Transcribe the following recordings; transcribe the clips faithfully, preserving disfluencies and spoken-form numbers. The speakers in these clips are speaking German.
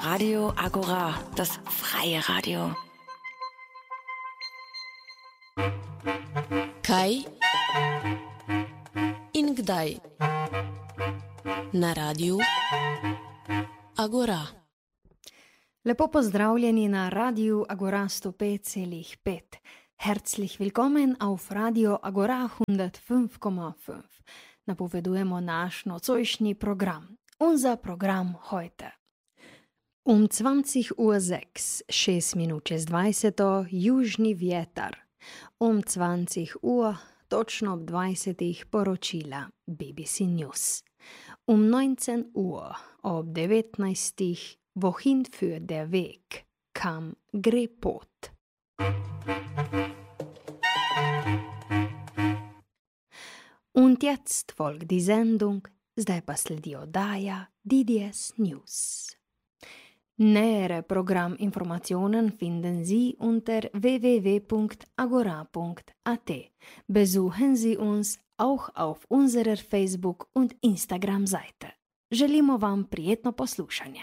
Radio Agora, das freie Radio. Kaj in kdaj na Radiu Agora. Lepo pozdravljeni na Radiu Agora sto pet celih pet. Herzlich willkommen auf Radio Agora hundertfünf Komma fünf. Napovedujemo naš nocojšnji program. Unser Programm heute. Um zwanzig Uhr sechs, šest minut čez dvajseto, južni vjetar. Um zwanzig Uhr, točno ob dvajsetih, poročila B B C News. Um neunzehn Uhr, ob devetnajstih, wohin führt der Weg? Kam gre pot? Und jetzt folgt die Sendung, zdaj pa sledi oddaja D D S News. Nähere Programminformationen finden Sie unter w w w punkt agora punkt a t. Besuchen Sie uns auch auf unserer Facebook- und Instagram-Seite. Želimo vam prijetno poslušanje.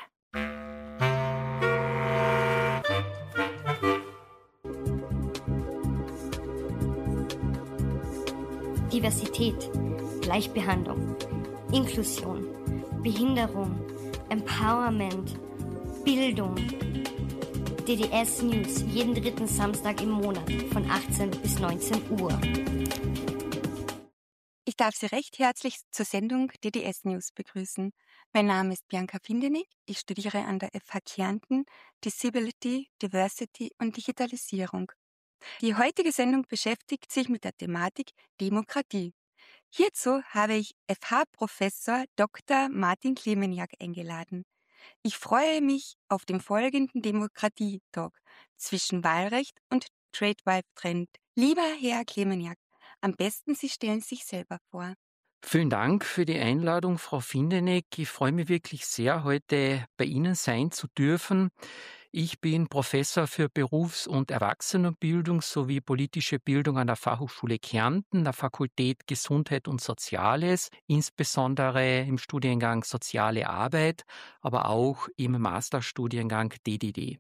Diversität, Gleichbehandlung, Inklusion, Behinderung, Empowerment, Bildung. D D S News jeden dritten Samstag im Monat von achtzehn bis neunzehn Uhr. Ich darf Sie recht herzlich zur Sendung D D S News begrüßen. Mein Name ist Bianca Findenig. Ich studiere an der F H Kärnten Disability, Diversity und Digitalisierung. Die heutige Sendung beschäftigt sich mit der Thematik Demokratie. Hierzu habe ich F H-Professor Doktor Martin Klemeniak eingeladen. Ich freue mich auf den folgenden Demokratie-Talk zwischen Wahlrecht und Trade-Wife-Trend. Lieber Herr Klemeniak, am besten Sie stellen sich selber vor. Vielen Dank für die Einladung, Frau Findenig. Ich freue mich wirklich sehr, heute bei Ihnen sein zu dürfen. Ich bin Professor für Berufs- und Erwachsenenbildung sowie politische Bildung an der Fachhochschule Kärnten, der Fakultät Gesundheit und Soziales, insbesondere im Studiengang Soziale Arbeit, aber auch im Masterstudiengang D D D.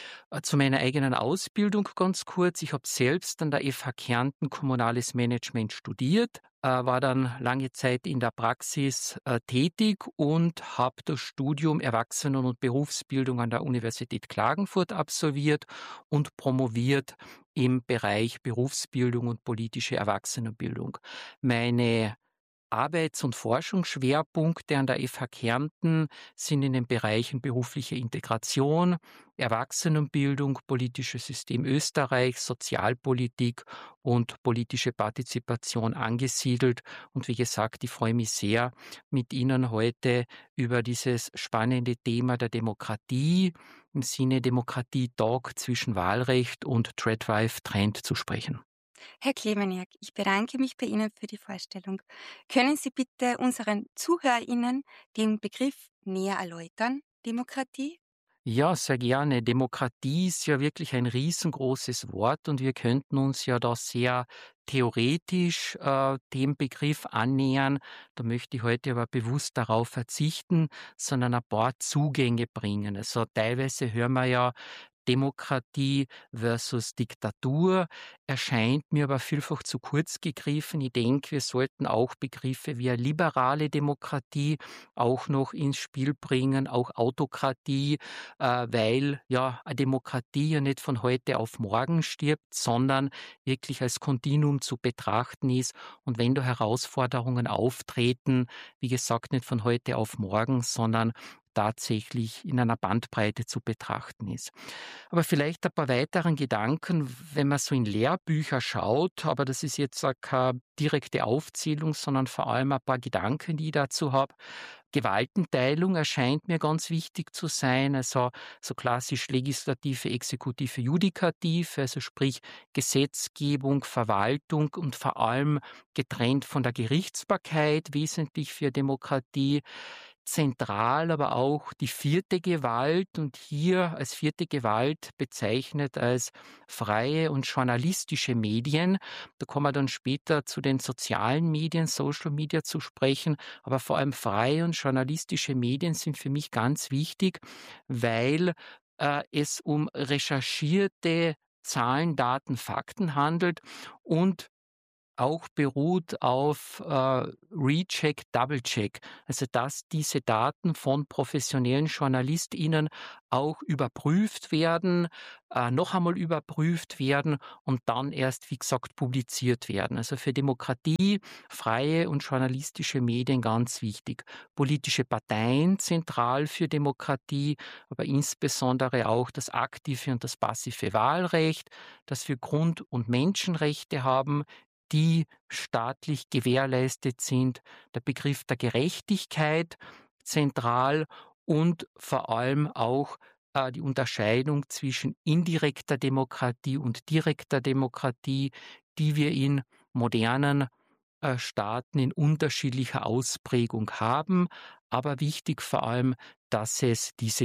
Zu meiner eigenen Ausbildung ganz kurz. Ich habe selbst an der F H Kärnten Kommunales Management studiert, war dann lange Zeit in der Praxis äh, tätig und habe das Studium Erwachsenen- und Berufsbildung an der Universität Klagenfurt absolviert und promoviert im Bereich Berufsbildung und politische Erwachsenenbildung. Meine Arbeits- und Forschungsschwerpunkte an der F H Kärnten sind in den Bereichen berufliche Integration, Erwachsenenbildung, politisches System Österreich, Sozialpolitik und politische Partizipation angesiedelt. Und wie gesagt, ich freue mich sehr, mit Ihnen heute über dieses spannende Thema der Demokratie im Sinne Demokratie-Talk zwischen Wahlrecht und Trade-Wife-Trend zu sprechen. Herr Klemeniak, ich bedanke mich bei Ihnen für die Vorstellung. Können Sie bitte unseren ZuhörerInnen den Begriff näher erläutern, Demokratie? Ja, sehr gerne. Demokratie ist ja wirklich ein riesengroßes Wort und wir könnten uns ja da sehr theoretisch äh, dem Begriff annähern. Da möchte ich heute aber bewusst darauf verzichten, sondern ein paar Zugänge bringen. Also teilweise hören wir ja Demokratie versus Diktatur, erscheint mir aber vielfach zu kurz gegriffen. Ich denke, wir sollten auch Begriffe wie eine liberale Demokratie auch noch ins Spiel bringen, auch Autokratie, äh, weil ja eine Demokratie ja nicht von heute auf morgen stirbt, sondern wirklich als Kontinuum zu betrachten ist. Und wenn da Herausforderungen auftreten, wie gesagt, nicht von heute auf morgen, sondern tatsächlich in einer Bandbreite zu betrachten ist. Aber vielleicht ein paar weiteren Gedanken, wenn man so in Lehrbücher schaut, aber das ist jetzt auch keine direkte Aufzählung, sondern vor allem ein paar Gedanken, die ich dazu habe. Gewaltenteilung erscheint mir ganz wichtig zu sein, also so klassisch Legislative, Exekutive, Judikative, also sprich Gesetzgebung, Verwaltung und vor allem getrennt von der Gerichtsbarkeit, wesentlich für Demokratie. zentral aber auch die vierte Gewalt und hier als vierte Gewalt bezeichnet als freie und journalistische Medien. Da kommen wir dann später zu den sozialen Medien, Social Media zu sprechen, aber vor allem freie und journalistische Medien sind für mich ganz wichtig, weil äh, es um recherchierte Zahlen, Daten, Fakten handelt und auch beruht auf äh, Recheck, Double-Check. Also dass diese Daten von professionellen JournalistInnen auch überprüft werden, äh, noch einmal überprüft werden und dann erst, wie gesagt, publiziert werden. Also für Demokratie, freie und journalistische Medien ganz wichtig. Politische Parteien zentral für Demokratie, aber insbesondere auch das aktive und das passive Wahlrecht, dass wir Grund- und Menschenrechte haben, die staatlich gewährleistet sind, der Begriff der Gerechtigkeit zentral und vor allem auch äh, die Unterscheidung zwischen indirekter Demokratie und direkter Demokratie, die wir in modernen äh, Staaten in unterschiedlicher Ausprägung haben, aber wichtig vor allem, dass es diese